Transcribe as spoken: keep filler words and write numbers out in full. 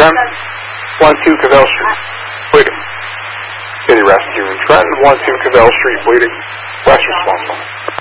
Trenton, one two Cavell Street, waiting. City Rescue in Trenton, one two Cavell Street, waiting. West responsible.